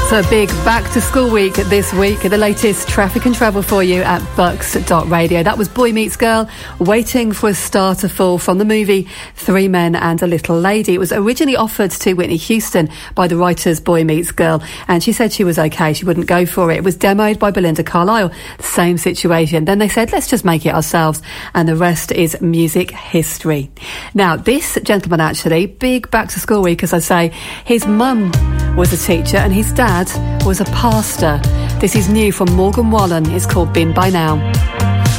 So a big back to school week this week. The latest traffic and travel for you at bucks.radio. That was Boy Meets Girl, Waiting for a Star to Fall, from the movie Three Men and a Little Lady. It was originally offered to Whitney Houston by the writers Boy Meets Girl, and she said she was okay, she wouldn't go for it. It was demoed by Belinda Carlisle, same situation. Then they said, let's just make it ourselves, and the rest is music history. Now, this gentleman actually, big back to school week, as I say, his mum was a teacher and his dad was a pastor. This is new from Morgan Wallen. It's called Been By Now.